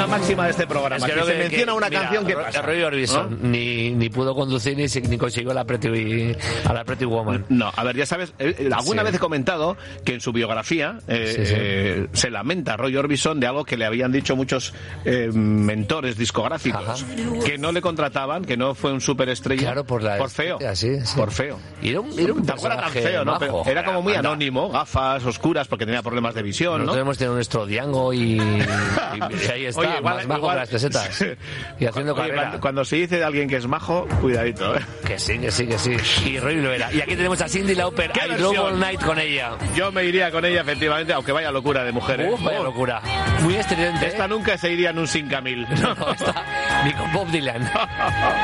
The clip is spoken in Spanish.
máxima de este programa. Es que se menciona una canción que pasa. Roy Orbison, ¿no? ni pudo conducir ni consiguió a la Pretty Woman. No, a ver, ya sabes, alguna vez he comentado que en su biografía se lamenta Roy Orbison de algo que le habían dicho muchos mentores discográficos, que no le contrataban, que no fue un superestrella, por feo. Por feo. Y era un tampoco era tan feo, ¿no? Pero era como muy anónimo, gafas oscuras porque tenía problemas de visión, ¿no? Nosotros hemos tenido nuestro Diango y ahí está, oye, más majo que las pesetas. Y haciendo carrera. Cuando se dice de alguien que es majo, cuidadito, ¿eh? Que sí. Y Roy lo era. Y aquí tenemos a Cyndi Lauper, I Love All Night con ella. Yo me iría con ella, efectivamente, aunque vaya locura de mujer, ¿eh? Vaya locura. Muy estridente. Esta nunca se iría en un 5000. No, ni con Bob Dylan.